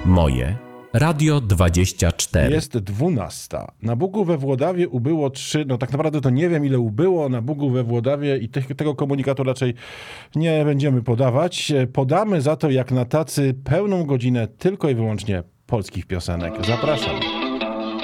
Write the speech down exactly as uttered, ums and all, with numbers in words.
Moje Radio dwadzieścia cztery. Jest dwunasta. Na Bugu we Włodawie ubyło trzy, no tak naprawdę to nie wiem ile ubyło na Bugu we Włodawie i te, tego komunikatu raczej nie będziemy podawać. Podamy za to jak na tacy pełną godzinę tylko i wyłącznie polskich piosenek. Zapraszam.